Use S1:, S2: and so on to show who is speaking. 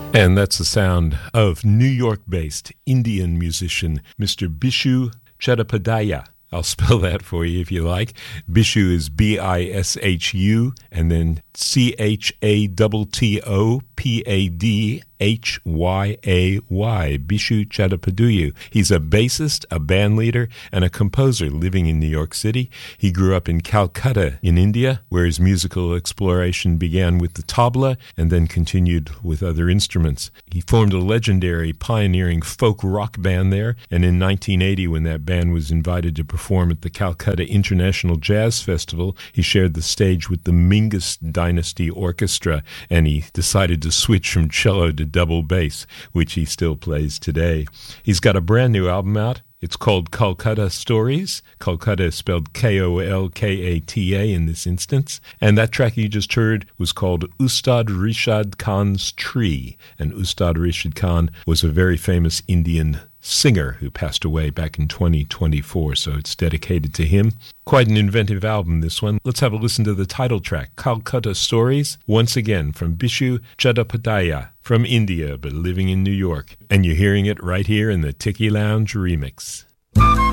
S1: And that's the sound of New York-based Indian musician Mr. Bishu Chattopadhyay. I'll spell that for you if you like. Bishu is B-I-S-H-U, and then C-H-A-T-T-O-P-A-D H-Y-A-Y, Bishu Chattopadhyay. He's a bassist, a band leader, and a composer living in New York City. He grew up in Calcutta in India, where his musical exploration began with the tabla and then continued with other instruments. He formed a legendary pioneering folk rock band there, and in 1980, when that band was invited to perform at the Calcutta International Jazz Festival, he shared the stage with the Mingus Dynasty Orchestra, and he decided to switch from cello to double bass, which he still plays today. He's got a brand new album out. It's called Kolkata Stories. Kolkata is spelled K-O-L-K-A-T-A in this instance. And that track you just heard was called Ustad Rishad Khan's Tree. And Ustad Rishad Khan was a very famous Indian singer who passed away back in 2024, so it's dedicated to him. Quite an inventive album, this one. Let's have a listen to the title track, Kolkata Stories, once again from Bishu Chattopadhyay, from India but living in New York. And you're hearing it right here in the Tiki Lounge remix.